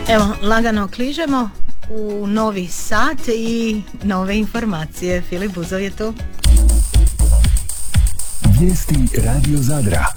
Evo, lagano kližemo u novi sat i nove informacije. Filip Buzov je tu. Vijesti Radio Zadra.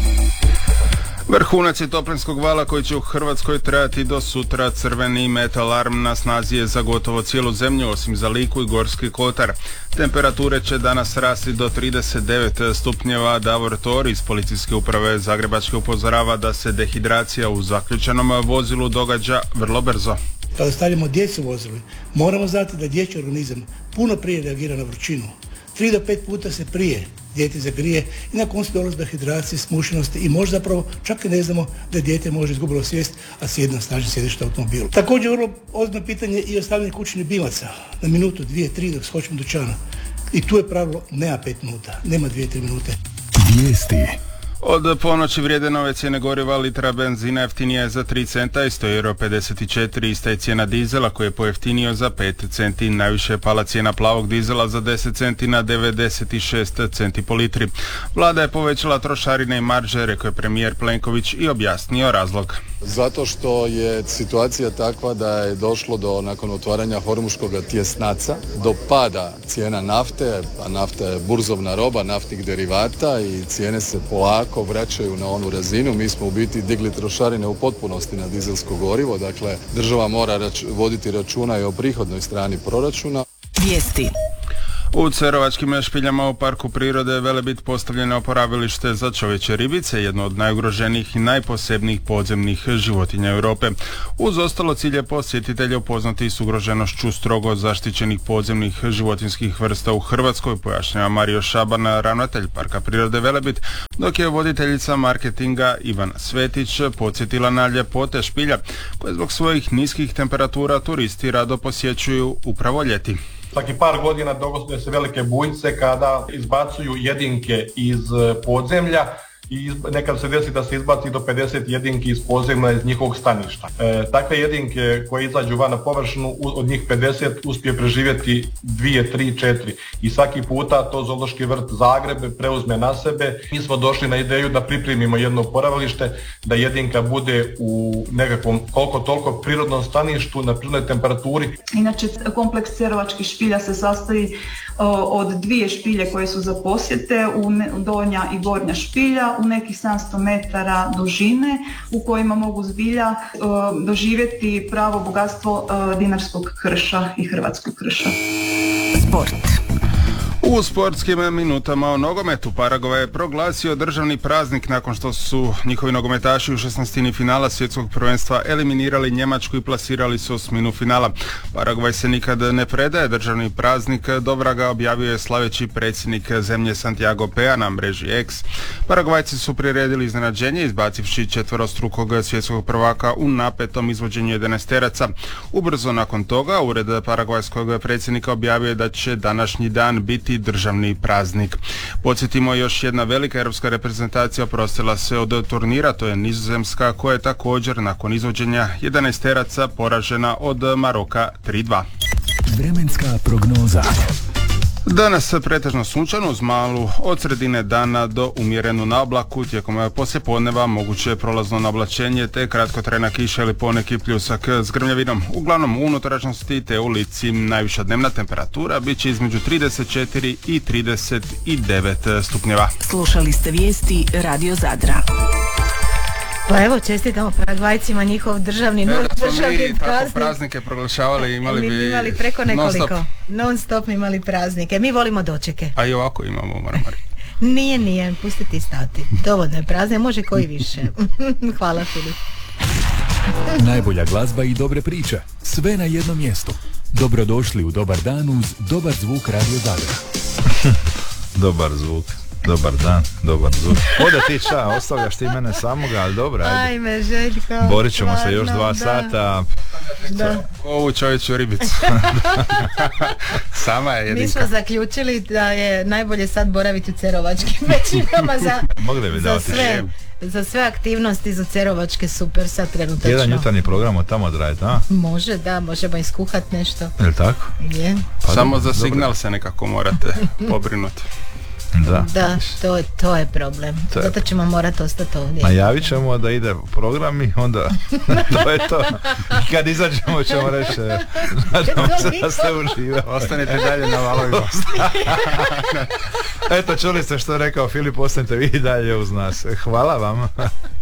Vrhunac je toplinskog vala koji će u Hrvatskoj trajati do sutra. Crveni metalarm na snazi je za gotovo cijelu zemlju, osim za Liku i Gorski kotar. Temperature će danas rasti do 39 stupnjeva. Davor Tor iz Policijske uprave Zagrebačke upozorava da se dehidracija u zaključanom vozilu događa vrlo brzo. Kada stavljamo djecu u vozilu, moramo znati da dječji organizam puno prije reagira na vrućinu. 3 do 5 puta se prije dijete zagrije i na koncu dolazi do dehidracije, smušenosti i možda zapravo čak i ne znamo da dijete može izgubilo svijest, a sjedi na snažnom sjedištu automobilu. Također vrlo ozbiljno pitanje i ostavljanje kućnih bilaca na minutu, 2, 3 dok skočimo dućana. I tu je pravilo nema 5 minuta, nema 2-3 minute. Vijesti. Od ponoći vrijede nove cijene goriva, litra benzina jeftinija je za 3 centa i 100,54 €. Ista je cijena dizela koji je pojeftinio za 5 centi. Najviše je pala cijena plavog dizela za 10 centi na 96 centi po litri. Vlada je povećala trošarine i marže, rekao je premijer Plenković i objasnio razlog. Zato što je situacija takva da je došlo do, nakon otvaranja Hormuškog tjesnaca, do pada cijena nafte, a nafta je burzovna roba naftnih derivata i cijene se polako vraćaju na onu razinu. Mi smo u biti digli trošarine u potpunosti na dizelsko gorivo, dakle država mora voditi računa i o prihodnoj strani proračuna. Vijesti. U Cerovačkim špiljama u Parku prirode Velebit postavljeno oporavilište za čovječje ribice, jedno od najugroženijih i najposebnijih podzemnih životinja Europe. Uz ostalo cilj je posjetitelja upoznati s ugroženošću strogo zaštićenih podzemnih životinskih vrsta u Hrvatskoj, pojašnjava Mario Šaban, ravnatelj Parka prirode Velebit, dok je voditeljica marketinga Ivana Svetić podsjetila na ljepote špilja, koje zbog svojih niskih temperatura turisti rado posjećuju upravo ljeti. Svaki par godina dogode se velike bujice kada izbacuju jedinke iz podzemlja i nekad se desi da se izbaci do 50 jedinki iz podzemlja iz njihovog staništa. Takve jedinke koje izađu van na površinu, od njih 50 uspije preživjeti 2, 3, 4 i svaki puta to Zoološki vrt Zagreb preuzme na sebe. Mi smo došli na ideju da pripremimo jedno oporavilište, da jedinka bude u nekakvom koliko toliko prirodnom staništu na prirodnoj temperaturi. Inače, kompleks Cerovačkih špilja se sastoji od 2 špilje koje su za posjete, donja i gornja špilja, u nekih 700 metara dužine, u kojima mogu zbilja doživjeti pravo bogatstvo dinarskog krša i hrvatskog krša. Sport. U sportskim minutama o nogometu Paragvaj je proglasio državni praznik nakon što su njihovi nogometaši u 16. finala svjetskog prvenstva eliminirali Njemačku i plasirali se u osminu finala. Paragvaj se nikad ne predaje, državni praznik Dovraga objavio je slaveći predsjednik zemlje Santiago Pea na mreži X. Paragvajci su priredili iznenađenje izbacivši četvorostrukog svjetskog prvaka u napetom izvođenju 11-teraca. Ubrzo nakon toga ured paragvajskog predsjednika objavio je da će današnji dan biti državni praznik. Podsjetimo, još jedna velika europska reprezentacija oprostila se od turnira, to je Nizozemska, koja je također nakon izvođenja 11-teraca poražena od Maroka 3-2. Vremenska prognoza. Danas pretežno sunčano uz malu od sredine dana do umjerenu na oblaku, tijekom poslijepodneva moguće je prolazno naoblačenje te kratkotrajna kiša ili poneki pljusak s grmljavinom. Uglavnom u unutrašnjosti te u Lici najviša dnevna temperatura bit će između 34 i 39 stupnjeva. Slušali ste vijesti Radio Zadra. Pa evo, čestitamo Paragvajcima njihov državni praznik. Tako praznike proglašavali, imali preko nekoliko. Non stop imali praznike. Mi volimo dočeke. A i ovako imamo, moram reći. Nije, pustiti stati. Dovoljno je prazne, može koji više. Hvala, Filip. Najbolja glazba i dobre priče. Sve na jednom mjestu. Dobrodošli u Dobar dan uz dobar zvuk Radio Zadra. Dobar zvuk. Dobar dan, dobar zvuk. Ode ti ostavljaš ti mene samoga, ali dobro, ajde. Ajme, Željko. Borit ćemo se još 2 sata. Da. Ovu čovječu ribicu. Sama je jedinka. Mi smo zaključili da je najbolje sad boraviti u Cerovačkim većinama za sve aktivnosti za Cerovačke, super sad trenutačno. Jedan jutarnji program od tamo odraditi, a? Može, da, možemo iskuhat nešto. Je li tako? Je. Pa samo za signal se nekako morate pobrinuti. Da, to je problem. Zato ćemo morati ostati ovdje. A javit ćemo da ide program i onda to je to. I kad izađemo ćemo reći nadamo se da ste uživali. Ostanete dalje na valovima. Eto, čuli ste što je rekao Filip, ostanite vi dalje uz nas. Hvala vam.